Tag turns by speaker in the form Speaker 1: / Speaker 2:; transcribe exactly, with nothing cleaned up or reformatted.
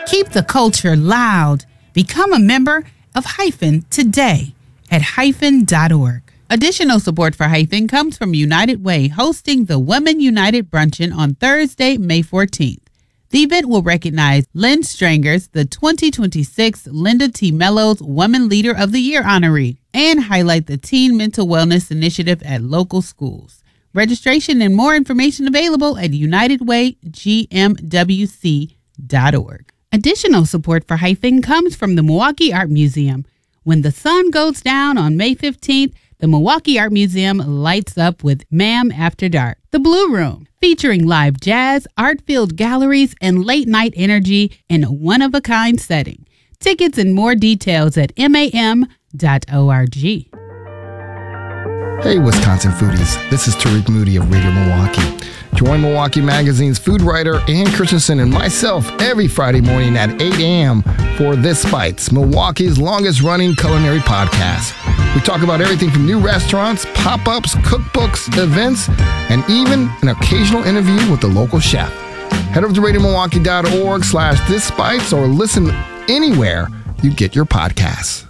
Speaker 1: Keep the culture loud. Become a member of Hyphen today at hyphen dot org. Additional support for Hyphen comes from United Way, hosting the Women United Bruncheon on Thursday, May fourteenth. The event will recognize Lynn Strangers, the twenty twenty-six Linda T. Mellows Woman Leader of the Year honoree, and highlight the Teen Mental Wellness Initiative at local schools. Registration and more information available at united way g m w c dot org. Additional support for Hyphen comes from the Milwaukee Art Museum. When the sun goes down on May fifteenth, the Milwaukee Art Museum lights up with Ma'am After Dark, the Blue Room, featuring live jazz, art-filled galleries, and late-night energy in a one-of-a-kind setting. Tickets and more details at m a m dot org.
Speaker 2: Hey, Wisconsin foodies. This is Tariq Moody of Radio Milwaukee. Join Milwaukee Magazine's food writer Ann Christensen and myself every Friday morning at eight a.m. for This Bites, Milwaukee's longest-running culinary podcast. We talk about everything from new restaurants, pop-ups, cookbooks, events, and even an occasional interview with the local chef. Head over to radio milwaukee dot org slash this bites or listen anywhere you get your podcasts.